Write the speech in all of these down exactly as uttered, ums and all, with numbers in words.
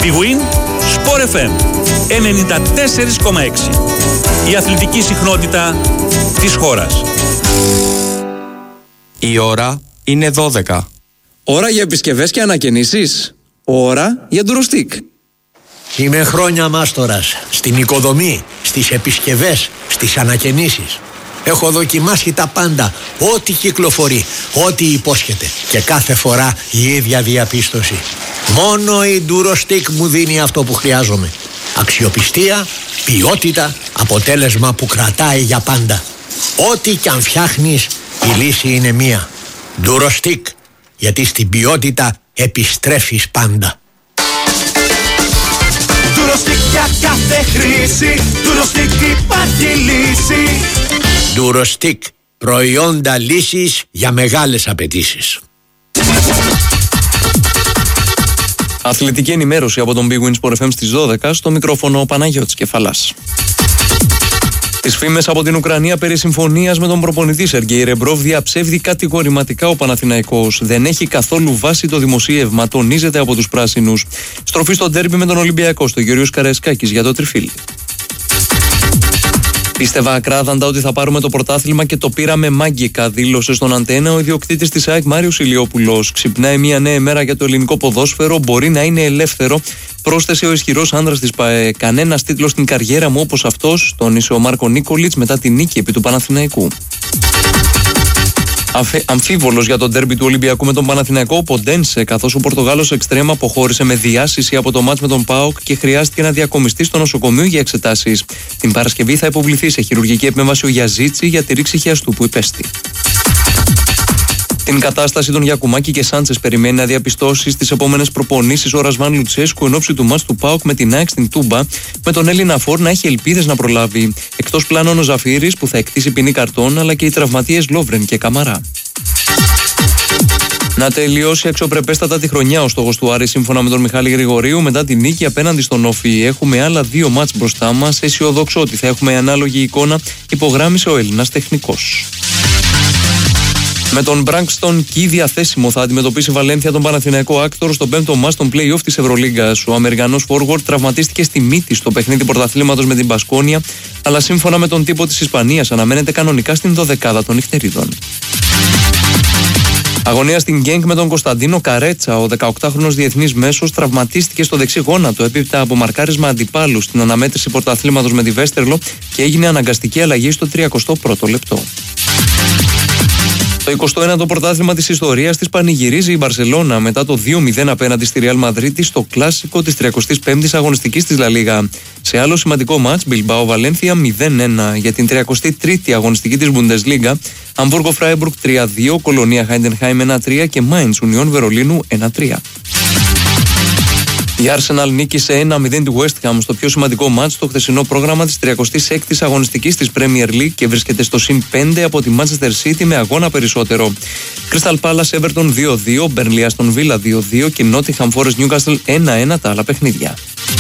Big Win, Sport εφ εμ ενενήντα τέσσερα κόμμα έξι. Η αθλητική συχνότητα της χώρας. Η ώρα είναι δώδεκα. Ώρα για επισκευές και ανακαινήσεις. Ώρα για ντουροστικ. Είμαι χρόνια μάστορας στην οικοδομή, στις επισκευές, στις ανακαινήσεις. Έχω δοκιμάσει τα πάντα, ό,τι κυκλοφορεί, ό,τι υπόσχεται. Και κάθε φορά η ίδια διαπίστωση. Μόνο η ντουροστικ μου δίνει αυτό που χρειάζομαι. Αξιοπιστία, ποιότητα, αποτέλεσμα που κρατάει για πάντα. Ό,τι κι αν φτιάχνεις, η λύση είναι μία. ντουροστικ, γιατί στην ποιότητα επιστρέφεις πάντα. ντουροστικ για κάθε χρήση, ντουροστικ υπάρχει λύση. ντουροστικ, προϊόντα λύσης για μεγάλες απαιτήσεις. Αθλητική ενημέρωση από τον Big Win Sport εφ εμ στις δώδεκα, στο μικρόφωνο ο Παναγιώτης Κεφαλάς. Τις φήμες από την Ουκρανία περί συμφωνίας με τον προπονητή Σεργέη Ρεμπρόβ διαψεύδει κατηγορηματικά ο Παναθηναϊκός. Δεν έχει καθόλου βάση το δημοσίευμα, τονίζεται από τους πράσινους. Στροφή στο ντέρμπι με τον Ολυμπιακό στο Γεωργίος Καραϊσκάκης για το τριφύλι. Πίστευα ακράδαντα ότι θα πάρουμε το πρωτάθλημα και το πήραμε μάγκικα, δήλωσε στον Αντένα ο ιδιοκτήτης της ΑΕΚ Μάριος Ηλιόπουλος. Ξυπνάει μια νέα μέρα για το ελληνικό ποδόσφαιρο, μπορεί να είναι ελεύθερο, πρόσθεσε ο ισχυρός άνδρας της ΠΑΕ. Κανένας τίτλος στην καριέρα μου όπως αυτός, τόνισε ο Μάρκο Νίκολιτς μετά την νίκη επί του Παναθηναϊκού. Αμφίβολος για το ντέρμπι του Ολυμπιακού με τον Παναθηναϊκό ο Ποντένσε, καθώς ο Πορτογάλος εξτρέμ αποχώρησε με διάσηση από το μάτς με τον ΠΑΟΚ και χρειάστηκε να διακομιστεί στο νοσοκομείο για εξετάσεις. Την Παρασκευή θα υποβληθεί σε χειρουργική επέμβαση ο Γιαζίτσι για τη ρήξη χιαστού που υπέστη. Την κατάσταση των Γιακουμάκη και Σάντσες περιμένει να διαπιστώσει στις επόμενες προπονήσεις ο Ρασβάν Λουτσέσκου εν ώψη του μάτς του ΠΑΟΚ με την ΑΕΚ στην Τούμπα, με τον Έλληνα Φόρ να έχει ελπίδες να προλάβει. Εκτός πλάνων ο Ζαφύρης που θα εκτίσει ποινή καρτών, αλλά και οι τραυματίες Λόβρεν και Καμαρά. Να τελειώσει αξιοπρεπέστατα τη χρονιά ο στόχος του Άρη, σύμφωνα με τον Μιχάλη Γρηγορίου, μετά την νίκη απέναντι στον Όφη. Έχουμε άλλα δύο μάτς μπροστά μας. Αισιοδόξω ότι θα έχουμε ανάλογη εικόνα, υπογράμμισε ο Έλληνας τεχνικός. Με τον Μπράνκστον Κι διαθέσιμο θα αντιμετωπίσει η Βαλένθια τον Παναθηναϊκό Άκτορ στο πέμπτο μάτς των play-off της Ευρωλίγκας. Ο Αμερικανός forward τραυματίστηκε στη μύτη στο παιχνίδι πρωταθλήματος με την Μπασκόνια, αλλά σύμφωνα με τον τύπο της Ισπανίας αναμένεται κανονικά στην δωδεκάδα των νυχτερίδων. Αγωνία στην Γκένκ με τον Κωνσταντίνο Καρέτσα. Ο δεκαοκτάχρονος διεθνής μέσος τραυματίστηκε στο δεξί γόνατο έπειτα από μαρκάρισμα αντιπάλου στην αναμέτρηση πρωταθλήματος με τη Βέστερλο και έγινε αναγκαστική αλλαγή στο τριακοστό πρώτο λεπτό. Το εικοστό ένατο πρωτάθλημα της ιστορίας της πανηγυρίζει η Μπαρσελόνα μετά το δύο μηδέν απέναντι στη Ρεάλ Μαδρίτη στο κλάσικο της τριανταπέμπτης πέμπτης αγωνιστικής της Λα Λίγα. Σε άλλο σημαντικό μάτς, Μπιλμπάο Βαλένθια μηδέν ένα για την τριαντάτη τρίτη αγωνιστική της Μπουντεσλίγκα, Αμβούργο Φράιμπουργκ τρία δύο, Κολονία Χάιντενχάιμ ένα τρία και Μάινς Ουνιόν Βερολίνου ένα τρία. Η Arsenal νίκησε ένα μηδέν τη West Ham στο πιο σημαντικό μάτς στο χθεσινό πρόγραμμα της τριαντάτη έκτη αγωνιστικής της Premier League και βρίσκεται στο συν πέντε από τη Manchester City με αγώνα περισσότερο. Crystal Palace Everton δύο δύο, Burnley Aston Villa δύο δύο και Nottingham Forest Newcastle ένα ένα τα άλλα παιχνίδια.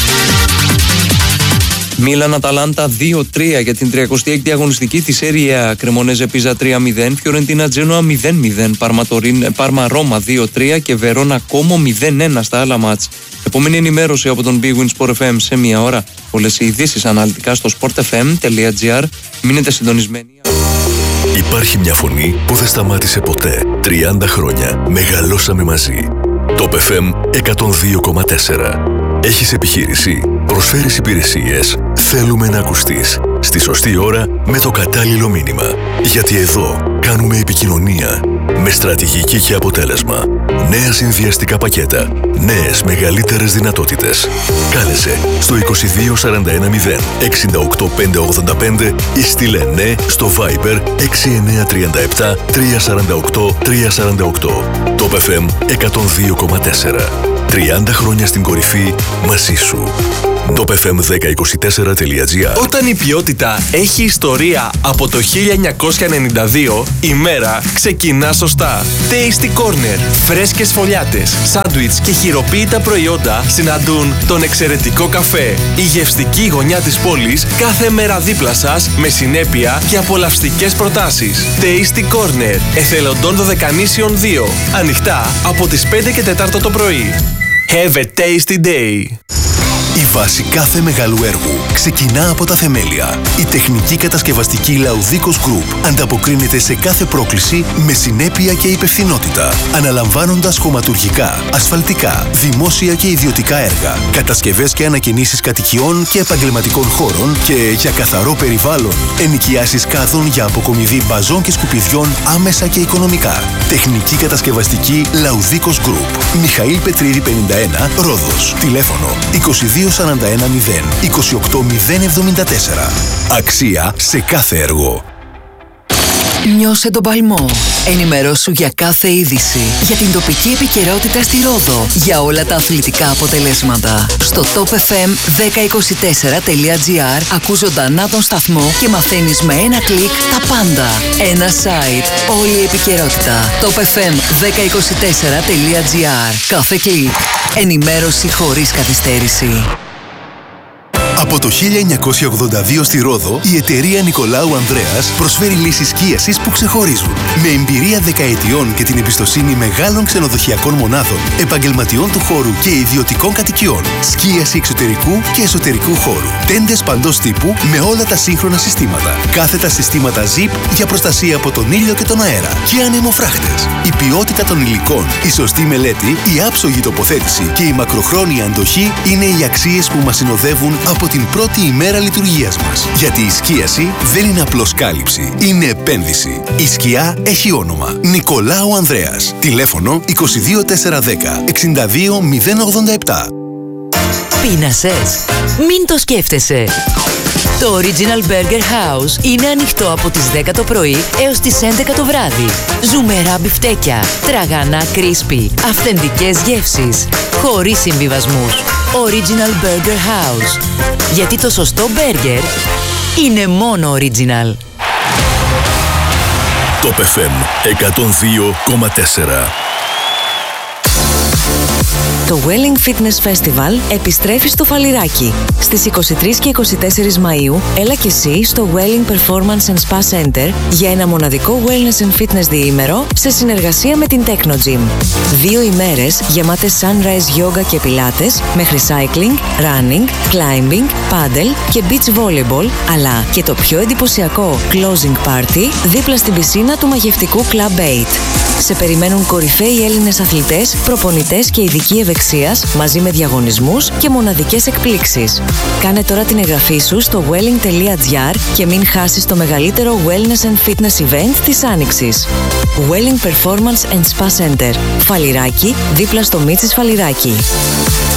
Μίλαν Αταλάντα δύο τρία για την τριαντάτη έκτη αγωνιστική της Serie A. Κρεμονέζε Πίζα τρία μηδέν, Φιωρεντίνα Τζένοα μηδέν μηδέν, Πάρμα Ρώμα δύο τρία και Βερόνα Κόμο μηδέν ένα στα άλλα μάτς. Επόμενη ενημέρωση από τον Big Win Sport εφ εμ σε μία ώρα. Όλες οι ειδήσεις αναλυτικά στο sport f m dot g r. Μείνετε συντονισμένοι. Υπάρχει μια φωνή που δεν σταμάτησε ποτέ. τριάντα χρόνια μεγαλώσαμε μαζί. Top εφ εμ εκατόν δύο κόμμα τέσσερα. Έχεις επιχείρηση, προσφέρεις υπηρεσίες, θέλουμε να ακουστείς. Στη σωστή ώρα με το κατάλληλο μήνυμα. Γιατί εδώ κάνουμε επικοινωνία με στρατηγική και αποτέλεσμα. Νέα συνδυαστικά πακέτα, νέες μεγαλύτερες δυνατότητες. Κάλεσε στο είκοσι δύο σαράντα ένα μηδέν εξήντα οκτώ πεντακόσια ογδόντα πέντε ή στείλε ναι στο Viber έξι εννιά τρία επτά τρία τέσσερα οκτώ τρία τέσσερα οκτώ. Top εφ εμ εκατόν δύο κόμμα τέσσερα. τριάντα χρόνια στην κορυφή μαζί σου. top εφ εμ δέκα είκοσι τέσσερα τελεία τζι άρ. Όταν η ποιότητα έχει ιστορία από το χίλια εννιακόσια ενενήντα δύο, η μέρα ξεκινά σωστά. Tasty Corner. Φρέσκες φωλιάτες, σάντουιτς και χειροποίητα προϊόντα συναντούν τον εξαιρετικό καφέ. Η γευστική γωνιά της πόλης κάθε μέρα δίπλα σας με συνέπεια και απολαυστικές προτάσεις. Tasty Corner. Εθελοντών Δωδεκανήσιων δύο. Ανοιχτά από τις πέντε και τέσσερα το πρωί. Have a tasty day. Η βάση κάθε μεγάλου έργου ξεκινά από τα θεμέλια. Η τεχνική κατασκευαστική Laudicos Group ανταποκρίνεται σε κάθε πρόκληση με συνέπεια και υπευθυνότητα, αναλαμβάνοντας χωματουργικά, ασφαλτικά, δημόσια και ιδιωτικά έργα, κατασκευές και ανακαινήσεις κατοικιών και επαγγελματικών χώρων και για καθαρό περιβάλλον, ενοικιάσεις κάδων για αποκομιδή μπαζών και σκουπιδιών άμεσα και οικονομικά. Τεχνική κατασκευαστική Laudicos Group. Μιχαήλ Πετρίδη πενήντα ένα, Ρόδος. Τηλέφωνο είκοσι δύο σαράντα ένα μηδέν είκοσι οκτώ μηδέν εβδομήντα τέσσερα. Αξία σε κάθε έργο. Νιώσε τον παλμό. Ενημερώσου για κάθε είδηση, για την τοπική επικαιρότητα στη Ρόδο, για όλα τα αθλητικά αποτελέσματα. Στο top f m δέκα είκοσι τέσσερα τελεία gr ακούς ζωντανά τον σταθμό και μαθαίνεις με ένα κλικ τα πάντα. Ένα site, όλη η επικαιρότητα. top f m δέκα είκοσι τέσσερα τελεία gr. Κάθε κλικ. Ενημέρωση χωρίς καθυστέρηση. Από το χίλια εννιακόσια ογδόντα δύο στη Ρόδο, η εταιρεία Νικολάου Ανδρέας προσφέρει λύσεις σκίασης που ξεχωρίζουν. Με εμπειρία δεκαετιών και την εμπιστοσύνη μεγάλων ξενοδοχειακών μονάδων, επαγγελματιών του χώρου και ιδιωτικών κατοικιών. Σκίαση εξωτερικού και εσωτερικού χώρου. Τέντες παντός τύπου με όλα τα σύγχρονα συστήματα. Κάθετα συστήματα ζιπ για προστασία από τον ήλιο και τον αέρα. Και ανεμοφράχτες. Η ποιότητα των υλικών, η σωστή μελέτη, η άψογη τοποθέτηση και η μακροχρόνια αντοχή είναι οι αξίες που μας συνοδεύουν από την πρώτη ημέρα λειτουργίας μας. Γιατί η σκίαση δεν είναι απλώς κάλυψη, είναι επένδυση. Η σκιά έχει όνομα. Νικολάου Ανδρέας. Τηλέφωνο είκοσι δύο τετρακόσια δέκα εξήντα δύο μηδέν ογδόντα επτά. Πείνασες? Μην το σκέφτεσαι. Το Original Burger House είναι ανοιχτό από τις δέκα το πρωί έως τις έντεκα το βράδυ. Ζουμερά μπιφτέκια, τραγανά crispy, αυθεντικές γεύσεις, χωρίς συμβιβασμούς. Original Burger House. Γιατί το σωστό μπέργκερ είναι μόνο original. Top εφ εμ εκατόν δύο κόμμα τέσσερα. Το Welling Fitness Festival επιστρέφει στο Φαλιράκι. Στις είκοσι τρεις και είκοσι τέσσερις Μαΐου, έλα και εσύ στο Welling Performance and Spa Center για ένα μοναδικό Wellness and Fitness διήμερο σε συνεργασία με την Techno Gym. Δύο ημέρες γεμάτες sunrise yoga και πιλάτες, μέχρι cycling, running, climbing, paddle και beach volleyball, αλλά και το πιο εντυπωσιακό closing party δίπλα στην πισίνα του μαγευτικού Club eight. Σε περιμένουν κορυφαίοι Έλληνες αθλητές, προπονητές και ειδικοί ευεξίας, μαζί με διαγωνισμούς και μοναδικές εκπλήξεις. Κάνε τώρα την εγγραφή σου στο welling τελεία gr και μην χάσεις το μεγαλύτερο wellness and fitness event της Άνοιξης. Welling Performance and Spa Center. Φαλιράκι, δίπλα στο Μίτσις Φαλιράκι.